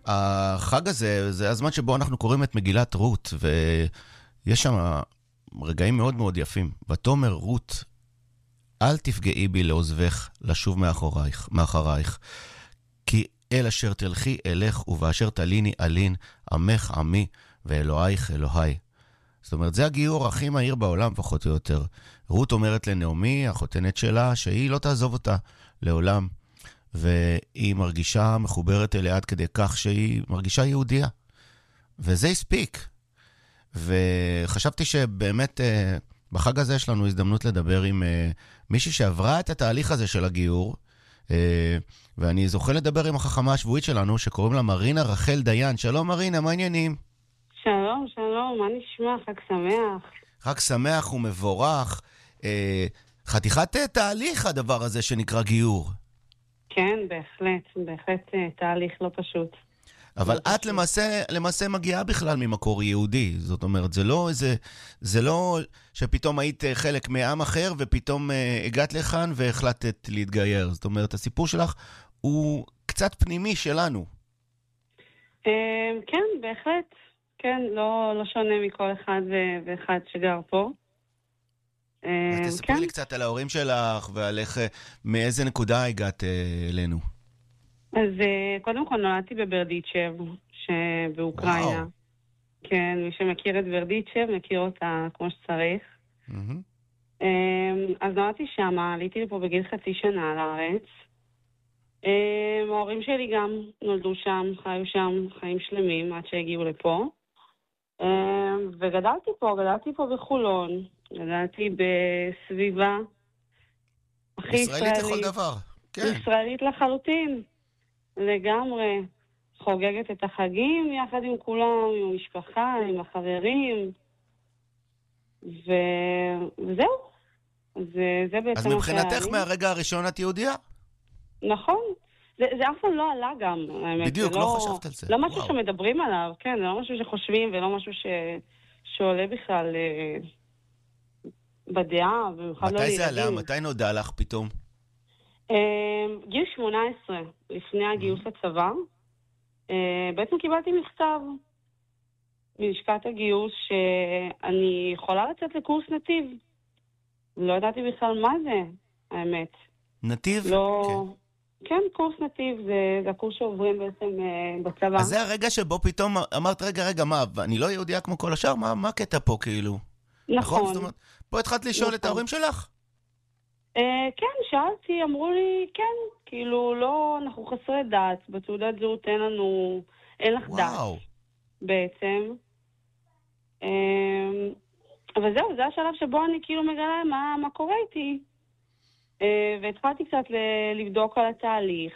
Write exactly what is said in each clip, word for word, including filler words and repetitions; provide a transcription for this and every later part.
החג הזה, זה הזמן שבו אנחנו קוראים את מגילת רות, ויש שם רגעים מאוד מאוד יפים. ותאמר רות, אל תפגעי בי לעוזבך, לשוב מאחורייך, מאחרייך. כי אל אשר תלכי אלך, ובאשר תליני אלין, עמך עמי, ואלוהיך אלוהי. זאת אומרת, זה הגיור הכי מהיר בעולם, פחות או יותר. רות אומרת לנעמי, החותנת שלה, שהיא לא תעזוב אותה לעולם. והיא מרגישה מחוברת אליה עד כדי כך שהיא מרגישה יהודיה. וזה הספיק. וחשבתי שבאמת בחג הזה יש לנו הזדמנות לדבר עם מישהי שעברה את התהליך הזה של הגיור, ואני זוכה לדבר עם החכמה השבועית שלנו, שקוראים לה מרינה רחל דיין. שלום מרינה, מה העניינים? שלום, שלום, מה נשמע? חג שמח. חג שמח ומבורך. חתיכת תהליך הדבר הזה שנקרא גיור. כן, בהחלט, בהחלט תהליך לא פשוט. אבל את למעשה, למעשה מגיעה בכלל ממקור יהודי. זאת אומרת, זה לא איזה, זה לא שפתאום היית חלק מעם אחר ופתאום הגעת לכאן והחלטת להתגייר. זאת אומרת, הסיפור שלך הוא קצת פנימי שלנו. כן, בהחלט. כן, לא, לא שונה מכל אחד ואחד שגר פה. אז תספרי לי קצת על ההורים שלך ועל איך, מאיזה נקודה הגעת אלינו. אז קודם כל נולדתי בברדיצ'ב, שבאוקראינה. וואו. כן, מי שמכיר את ברדיצ'ב, מכיר אותה כמו שצריך. Mm-hmm. אז נולדתי שם, עליתי לפה בגיל חצי שנה לארץ. ההורים שלי גם נולדו שם, חיו שם חיים שלמים עד שהגיעו לפה. וגדלתי פה, גדלתי פה בחולון. גדלתי בסביבה הכי ישראלית לכל דבר. כן. ישראלית לחלוטין. לגמרי. חוגגת את החגים יחד עם כולם, עם המשפחה, עם החברים. ו... וזהו. זה, זה בעצם... אז מבחינתך מהרגע הראשון את יהודיה? נכון. זה, זה אף פעם לא עלה גם. בדיוק, לא, לא חשבת על זה. לא משהו וואו. שמדברים עליו, כן, זה לא משהו שחושבים ולא משהו ש... שעולה בכלל אה, בדעה. מתי זה עלה? מתי נודע לך פתאום? אה, גיל שמונה עשרה, לפני הגיוס לצבא. אה, בעצם קיבלתי מכתב מלשכת הגיוס שאני יכולה לצאת לקורס נתיב. לא ידעתי בכלל מה זה, האמת. נתיב? לא... כן. כן, קורס נתיב, זה, זה הקורס שעוברים בעצם אה, בצבא. אז זה הרגע שבו פתאום אמרת, רגע, רגע, מה, אני לא יהודיה כמו כל השאר? מה, מה הקטע פה כאילו? נכון. נכון? זאת אומרת, פה התחלת לשאול נכון. את ההורים שלך? אה, כן, שאלתי, אמרו לי, כן, כאילו, לא, אנחנו חסרי דת, בתעודת זהות אין לנו, אין לך דת. וואו. בעצם. אה, אבל זהו, זה השלב שבו אני כאילו מגלה מה, מה קורה איתי. והתחלתי קצת לבדוק על התהליך,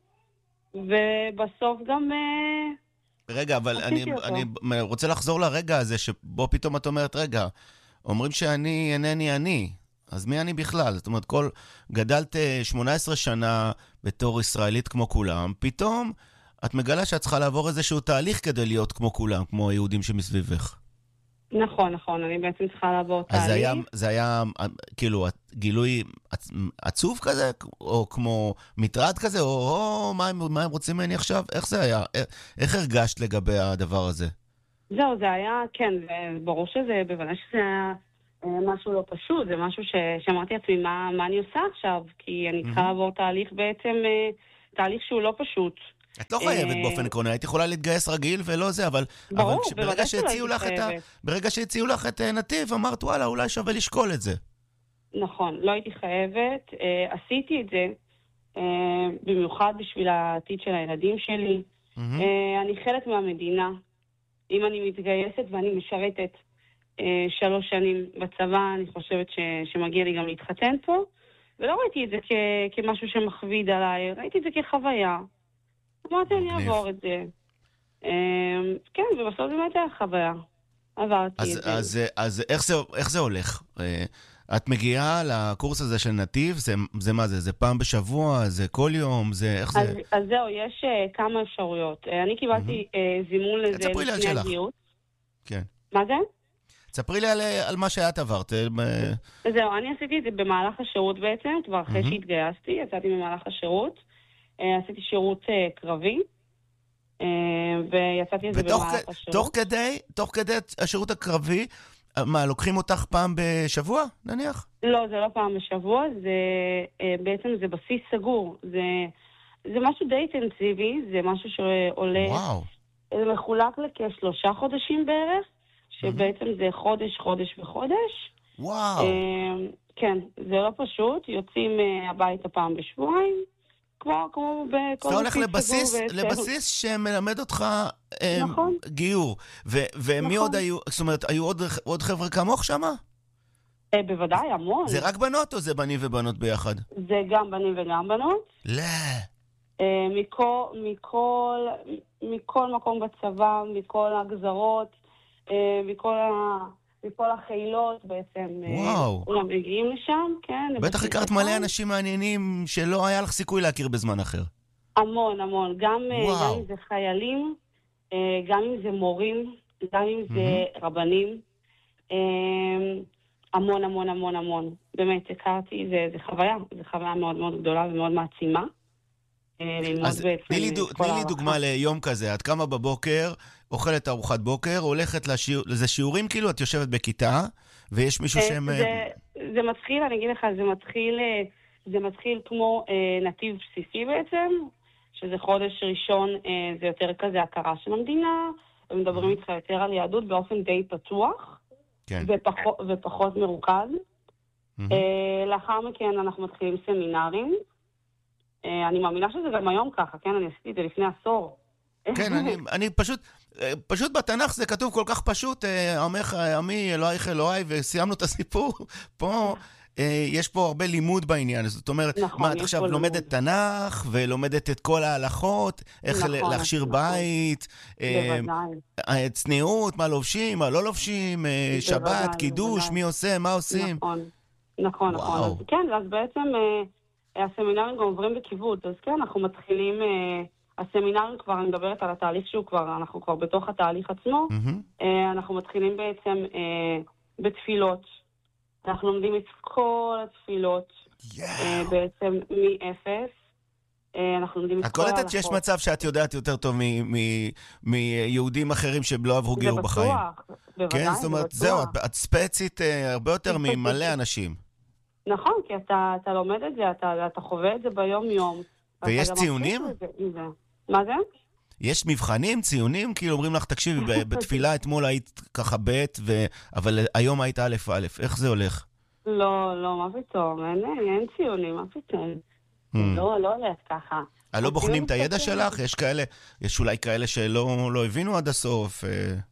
ובסוף גם... רגע, אבל אני, אני רוצה לחזור לרגע הזה, שבו פתאום את אומרת, רגע, אומרים שאני אינני אני, אז מי אני בכלל? זאת אומרת, כל, גדלת שמונה עשרה שנה בתור ישראלית כמו כולם, פתאום את מגלה שאת צריכה לעבור איזשהו תהליך כדי להיות כמו כולם, כמו היהודים שמסביבך. נכון, נכון, אני בעצם צריכה לעבור תהליך. אז זה היה, זה היה כאילו גילוי עצוב כזה, או כמו מטרד כזה, או, או מה, מה הם רוצים ממני עכשיו? איך זה היה? איך הרגשת לגבי הדבר הזה? זהו, זה היה, כן, ברור שזה, בוודאי שזה היה משהו לא פשוט, זה משהו שאמרתי לעצמי, מה, מה אני עושה עכשיו? כי אני צריכה לעבור תהליך בעצם, תהליך שהוא לא פשוט. את לא חייבת באופן עקרוני, היית יכולה להתגייס רגיל ולא זה, אבל, ברור, אבל ברגע שהציעו לך את ה... ברגע שהציעו לך את נתיב, אמרת, וואלה, אולי שווה לשקול את זה. נכון, לא הייתי חייבת, אה, עשיתי את זה, אה, במיוחד בשביל העתיד של הילדים שלי. Mm-hmm. אה, אני חלק מהמדינה. אם אני מתגייסת ואני משרתת אה, שלוש שנים בצבא, אני חושבת ש, שמגיע לי גם להתחתן פה, ולא ראיתי את זה כ, כמשהו שמכביד עליי, ראיתי את זה כחוויה. אמרתי, אני אעבור את זה. כן, ובסוף באמת היה חוויה. עברתי את זה. אז, אז איך זה, איך זה הולך? את מגיעה לקורס הזה של נתיב, זה, זה מה זה? זה פעם בשבוע? זה כל יום? זה, איך זה? אז, אז זהו, יש uh, כמה אפשרויות. Uh, אני קיבלתי uh, זימון לזה לפני הגיוס. כן. מה זה? תספרי לי על, על מה שאת עברת. זהו, אני עשיתי את זה במהלך השירות בעצם, כבר אחרי שהתגייסתי, יצאתי במהלך השירות. עשיתי שירות קרבי, ויצאתי את זה במהלך השירות. תוך כדי, תוך כדי השירות הקרבי, מה, לוקחים אותך פעם בשבוע, נניח? לא, זה לא פעם בשבוע, זה בעצם זה בסיס סגור. זה, זה משהו די אינטנסיבי, זה משהו שעולה... וואו. זה מחולק לכשלושה חודשים בערך, שבעצם זה חודש, חודש וחודש. וואו. כן, זה לא פשוט, יוצאים הביתה פעם בשבועיים, כמו, כמו בכל... אתה הולך לבסיס, לבסיס שמלמד אותך נכון. גיור. ומי נכון. עוד היו, זאת אומרת, היו עוד, עוד חבר'ה כמוך שמה? בוודאי, המון. זה רק בנות או זה בנים ובנות ביחד? זה גם בנים וגם בנות. לא. מכל, מכל, מכל מקום בצבא, מכל הגזרות, מכל ה... מכל החילות בעצם. וואו. כולם מגיעים לשם, כן. בטח הכרת מלא אנשים מעניינים שלא היה לך סיכוי להכיר בזמן אחר. המון, המון. גם, גם אם זה חיילים, גם אם זה מורים, גם אם זה רבנים. המון, המון, המון, המון. באמת, הכרתי, זה, זה חוויה. זה חוויה מאוד מאוד גדולה ומאוד מעצימה. אז תני לי, תני לי דוגמה ליום כזה. את קמה בבוקר, אוכלת ארוחת בוקר, הולכת לשיעור, לזה שיעורים כאילו, את יושבת בכיתה, ויש מישהו שהם... זה, זה מתחיל, אני אגיד לך, זה מתחיל, זה מתחיל כמו נתיב בסיסי בעצם, שזה חודש ראשון, זה יותר כזה הכרה של המדינה, ומדברים איתך יותר על יהדות באופן די פתוח, כן. ופחות, ופחות מרוכז. לאחר מכן אנחנו מתחילים סמינרים, אני מאמינה שזה גם היום ככה, כן? אני עשיתי את זה לפני עשור. כן, אני, אני פשוט, פשוט בתנ"ך זה כתוב כל כך פשוט, עמך, עמי, אלוהיך אלוהי, וסיימנו את הסיפור. פה, יש פה הרבה לימוד בעניין. זאת אומרת, נכון, מה, את עכשיו לומדת תנ"ך, ולומדת את כל ההלכות, איך נכון, להכשיר נכון. בית, בוודאי. צניעות, מה לובשים, מה לא לובשים, שבת, בוודאי, קידוש, בוודאי. מי עושה, מה עושים. נכון, נכון, וואו. נכון. אז כן, אז בעצם הסמינרים גם עוברים בקיבוץ, אז כן, אנחנו מתחילים... הסמינרים כבר, אני מדברת על התהליך שהוא כבר, אנחנו כבר בתוך התהליך עצמו, mm-hmm. אנחנו מתחילים בעצם בתפילות. אנחנו לומדים את כל התפילות, yeah. בעצם מ-אפס. אנחנו לומדים את כל ההלכות. את קולטת שיש מצב שאת יודעת יותר טוב מיהודים אחרים שלא עברו גיור בחיים. זה בטוח, בוודאי, כן, זאת אומרת, זהו, את ספציפית הרבה יותר ממלא אנשים. נכון, כי אתה, אתה לומד את זה, אתה, אתה חווה את זה ביום-יום. ויש ציונים? מה זה? יש מבחנים, ציונים, כאילו אומרים לך, תקשיבי, בתפילה אתמול היית ככה ב' ו... אבל היום היית א' א', איך זה הולך? לא, לא, מה פתאום, אין, אין ציונים, מה פתאום? לא, לא הולך ככה. לא בוחנים את הידע שלך? יש כאלה, יש אולי כאלה שלא לא הבינו עד הסוף?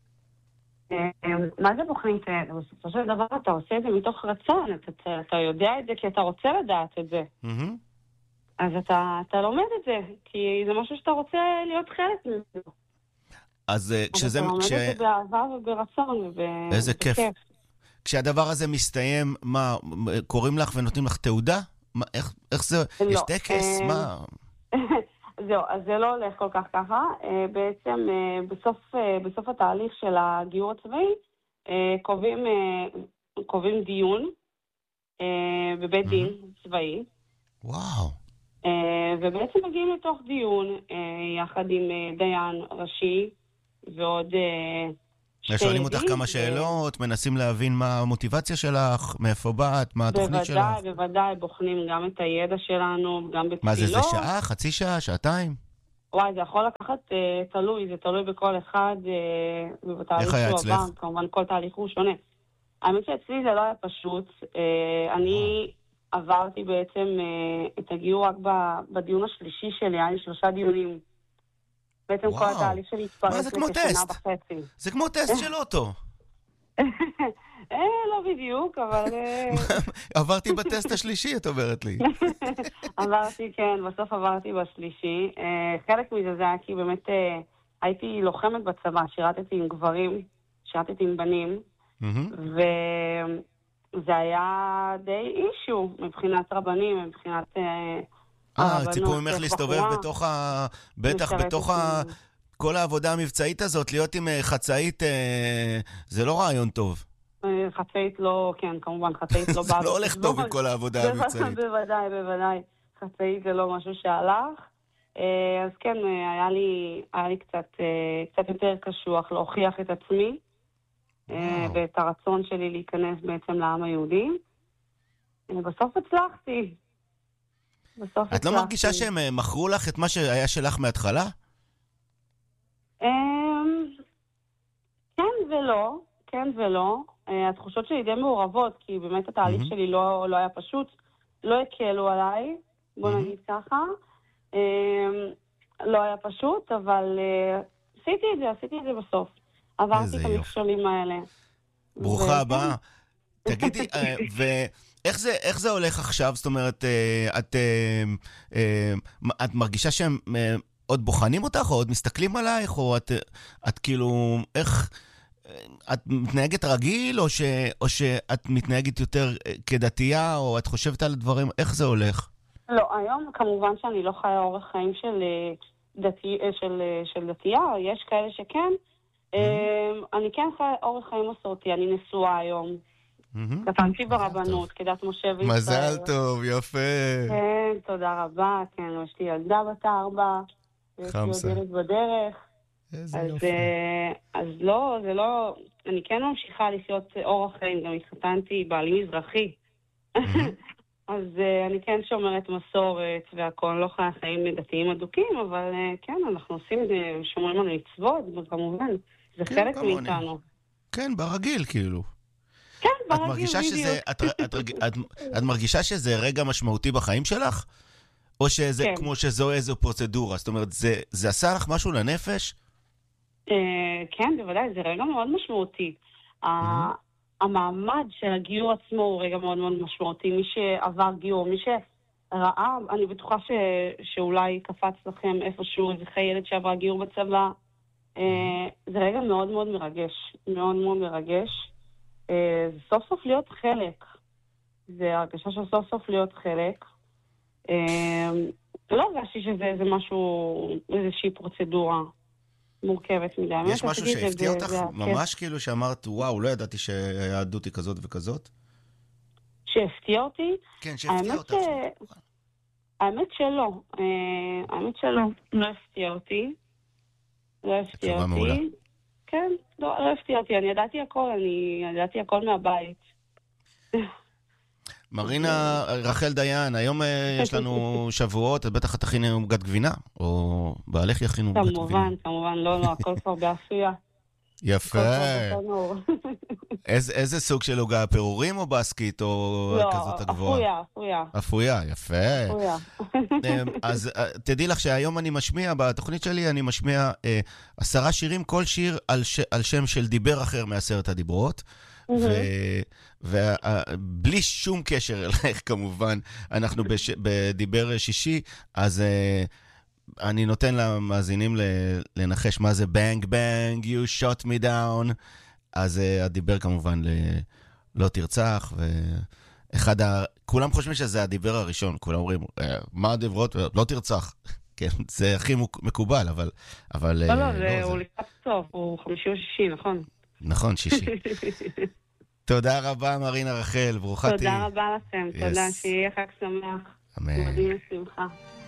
מה זה בוחנים את הידע? בסופו של דבר אתה עושה את זה מתוך רצון, אתה, אתה יודע את זה כי אתה רוצה לדעת את זה. אז אתה, אתה לומד את זה, כי זה משהו שאתה רוצה להיות חלק ממנו. אז כשזה... אתה לומד את זה באהבה וברצון ובכיף. איזה כיף. כשהדבר הזה מסתיים, מה, קוראים לך ונותנים לך תעודה? מה, איך, איך זה? יש טקס? מה? זהו, אז זה לא הולך כל כך ככה. בעצם בסוף, בסוף התהליך של הגיור הצבאי, קובעים, קובעים דיון בבית דין צבאי. וואו. ובעצם מגיעים לתוך דיון יחד עם דיין ראשי ועוד שתי עדים. שואלים אותך כמה שאלות, מנסים להבין מה המוטיבציה שלך, מאיפה באת, מה התוכנית שלך. בוודאי, בוודאי, בוחנים גם את הידע שלנו, גם בתפילות. מה זה, זה שעה, חצי שעה, שעתיים? וואי, זה יכול לקחת תלוי, זה תלוי בכל אחד ובתהליך שהוא עבר, כמובן כל תהליך הוא שונה. האמת שאצלי זה לא היה פשוט, אני... עברתי בעצם uh, את הגיור רק בדיון השלישי שלי, היה לי שלושה דיונים. בעצם וואו. כל התהליך שלי התפרץ לשנה וחצי. זה כמו טסט של אוטו. אה, לא בדיוק, אבל... עברתי בטסט השלישי, את אומרת לי. עברתי, כן, בסוף עברתי בשלישי. חלק מזה זה היה כי באמת הייתי לוחמת בצבא, שירתתי עם גברים, שירתתי עם בנים, ו... זה היה די אישו מבחינת רבנים, מבחינת הרבנות. אה, ציפו ממך להסתובב בתוך ה... בטח בתוך ה... כל העבודה המבצעית הזאת, להיות עם חצאית, זה לא רעיון טוב. חצאית לא, כן, כמובן, חצאית לא בא. זה לא הולך טוב עם כל העבודה המבצעית. בוודאי, בוודאי. חצאית זה לא משהו שהלך. אז כן, היה לי, היה לי קצת, קצת יותר קשוח להוכיח את עצמי, וואו. ואת הרצון שלי להיכנס בעצם לעם היהודי. בסוף הצלחתי. בסוף את לא מרגישה שהם מכרו לך את מה שהיה שלך מההתחלה? כן ולא, כן ולא. התחושות שלי די מעורבות, כי באמת התהליך שלי לא, לא היה פשוט. לא הקלו עליי, בוא נגיד ככה. לא היה פשוט, אבל עשיתי את זה, עשיתי את זה בסוף. עברתי את המכשולים האלה. ברוכה הבאה. תגידי, ואיך זה, איך זה הולך עכשיו? זאת אומרת, את, את מרגישה שהם עוד בוחנים אותך, או עוד מסתכלים עלייך, או את, את כאילו, איך, את מתנהגת רגיל, או ש, או שאת מתנהגת יותר כדתייה, או את חושבת על דברים, איך זה הולך? לא, היום כמובן שאני לא חיה אורח חיים של דתי, של, של דתייה, יש כאלה שכן. אני כן חיה אורח חיים מסורתי, אני נשואה היום. קטנתי ברבנות, כדת משה וישראל. מזל טוב, יפה. כן, תודה רבה, כן, יש לי ילדה בת ארבע, יש לי עוד ילד בדרך. איזה יופי. אז לא, זה לא, אני כן ממשיכה לחיות אורח חיים, גם התחתנתי בעלי מזרחי. אז אני כן שומרת מסורת והכל, לא חיה חיים דתיים אדוקים, אבל כן, אנחנו עושים, שומרים על מצוות, וכמובן, זה חלק מאיתנו. כן, ברגיל כאילו. כן, את מרגישה שזה, את, את, את, את מרגישה שזה רגע משמעותי בחיים שלך? או שזה כן. כמו שזו איזו פרוצדורה? זאת אומרת, זה, זה עשה לך משהו לנפש? אה, כן, בוודאי, זה רגע מאוד משמעותי. Mm-hmm. המעמד של הגיור עצמו הוא רגע מאוד מאוד משמעותי. מי שעבר גיור, מי שראה, אני בטוחה ש, שאולי קפץ לכם איפשהו איזה חיילת שעברה גיור בצבא. אה, זה רגע מאוד מאוד מרגש. מאוד מאוד מרגש. זה סוף סוף להיות חלק. זה הרגשה של סוף סוף להיות חלק. לא הרגשתי שזה איזה משהו, איזושהי פרוצדורה מורכבת מדי. יש משהו שהפתיע אותך ממש כאילו שאמרת, וואו, לא ידעתי שהיהדות היא כזאת וכזאת? שהפתיע אותי? כן, שהפתיע אותך. האמת שלא. האמת שלא. לא הפתיע אותי. לא הפתיע אותי. מעולה. כן, לא, לא הפתיע אותי, אני ידעתי הכל, אני ידעתי הכל מהבית. מרינה רחל דיין, היום יש לנו שבועות, את בטח תכיני עוגת גבינה, או בעלך יכינו עוגת גבינה. כמובן, כמובן, לא, לא, הכל כבר באפייה. יפה. איזה סוג של עוגה, פירורים או בסקית, או כזאת הגבוהה? לא, אפויה, אפויה. אפויה, יפה. אז תדעי לך שהיום אני משמיע, בתוכנית שלי אני משמיע עשרה שירים, כל שיר על שם של דיבר אחר מעשרת הדיברות, ובלי שום קשר אלייך כמובן, אנחנו בדיבר שישי, אז אני נותן למאזינים לנחש מה זה bang bang, you shot me down, אז הדיבר כמובן לא תרצח, ואחד ה... כולם חושבים שזה הדיבר הראשון, כולם אומרים, מה הדיברות? לא תרצח. כן, זה הכי מקובל, אבל... לא, לא, זה הוא לקראת סוף, הוא חמישי או שישי, נכון? נכון, שישי. תודה רבה, מרינה רחל, ברוכה תהי. תודה רבה לכם, תודה, שיהיה חג שמח. אמן. מודים לשמחה.